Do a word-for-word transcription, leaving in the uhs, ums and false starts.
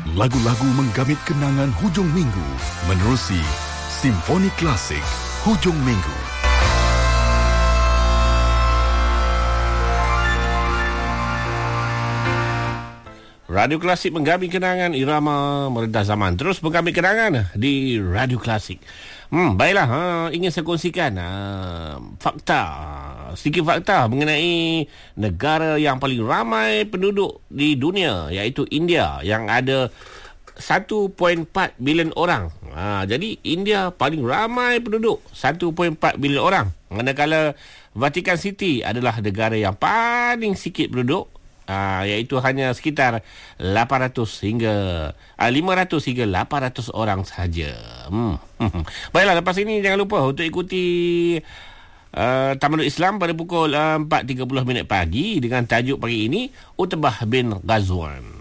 Lagu-lagu menggamit kenangan hujung minggu menerusi Simfoni Klasik Hujung Minggu. Radio Klasik menggamit kenangan irama meredah zaman. Terus menggamit kenangan di Radio Klasik. Hmm, baiklah, ha, ingin saya kongsikan ha, fakta, sedikit fakta mengenai negara yang paling ramai penduduk di dunia, iaitu India, yang ada satu perpuluhan empat bilion orang. Ha, jadi India paling ramai penduduk, satu perpuluhan empat bilion orang. Manakala Vatican City adalah negara yang paling sikit penduduk, ha, iaitu hanya sekitar lapan ratus hingga uh, lima ratus hingga lapan ratus orang sahaja. Hmm. Baiklah, lepas ini jangan lupa untuk ikuti uh, Tamadun Islam pada pukul uh, empat tiga puluh minit pagi dengan tajuk pagi ini Utbah bin Ghazwan.